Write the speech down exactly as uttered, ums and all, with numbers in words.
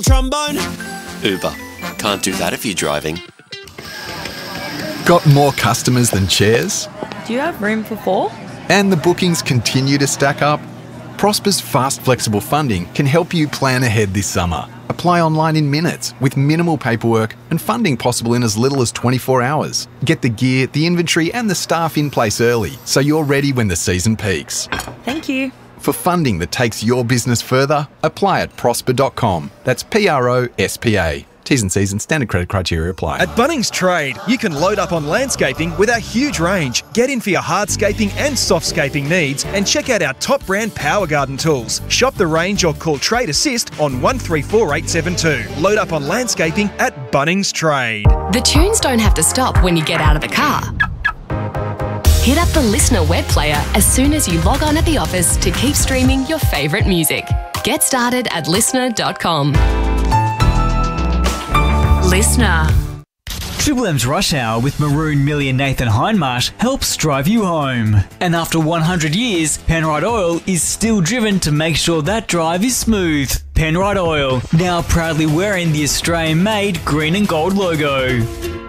trombone? Uber. Can't do that if you're driving. Got more customers than chairs? Do you have room for four? And the bookings continue to stack up? Prosper's fast, flexible funding can help you plan ahead this summer. Apply online in minutes with minimal paperwork and funding possible in as little as twenty-four hours. Get the gear, the inventory and the staff in place early so you're ready when the season peaks. Thank you. For funding that takes your business further, apply at prosper dot com. That's P R O S P A. T's and C's and standard credit criteria apply. At Bunnings Trade, you can load up on landscaping with our huge range. Get in for your hardscaping and softscaping needs and check out our top brand Power Garden tools. Shop the range or call Trade Assist on one three four eight seven two. Load up on landscaping at Bunnings Trade. The tunes don't have to stop when you get out of the car. Hit up the Listener web player as soon as you log on at the office to keep streaming your favourite music. Get started at listener dot com. Listener. Triple M's Rush Hour with Maroon, Millie and Nathan Hindmarsh helps drive you home. And after one hundred years, Penrite Oil is still driven to make sure that drive is smooth. Penrite Oil, now proudly wearing the Australian-made green and gold logo.